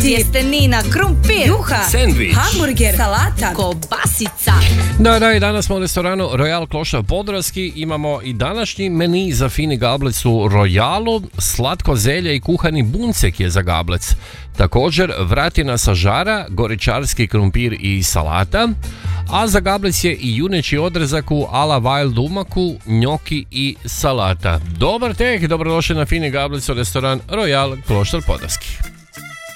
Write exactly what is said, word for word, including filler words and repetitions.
tjestenina, krumpir, juha, sendvič, hamburger, salata, kobasica. Da, da, i danas smo u restoranu Royal Kloštar Podravski. Imamo i današnji meni za fini gablec u Royalu. Slatko zelje i kuhani buncek je za gablec. Također vratina sa žara, goričarski krumpir i salata. A za gablec je i juneći odrezak u ala wild umaku, njoki i salata. Dobar tek, dobrodošli na fini gablec u restoran Royal Kloštar Podravski.